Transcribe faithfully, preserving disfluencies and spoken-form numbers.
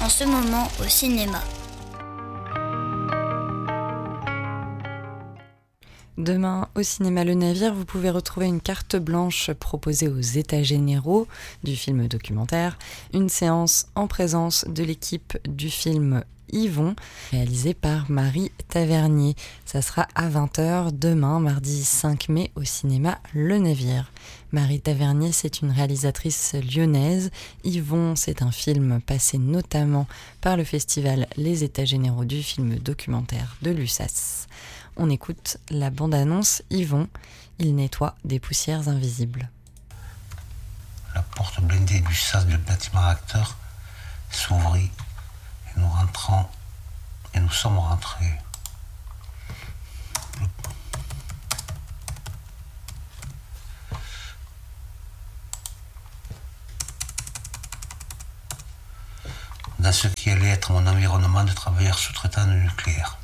en ce moment au cinéma. Demain, au cinéma Le Navire, vous pouvez retrouver une carte blanche proposée aux États généraux du film documentaire, une séance en présence de l'équipe du film Yvon, réalisé par Marie Tavernier. Ça sera à vingt heures demain, mardi cinq mai, au cinéma Le Navire. Marie Tavernier, c'est une réalisatrice lyonnaise. Yvon, c'est un film passé notamment par le festival Les États généraux du film documentaire de l'U S A S. On écoute la bande-annonce Yvon, il nettoie des poussières invisibles. La porte blindée du sas du bâtiment acteur s'ouvrit et nous rentrons et nous sommes rentrés. Dans ce qui allait être mon environnement de travailleurs sous-traitants du nucléaire.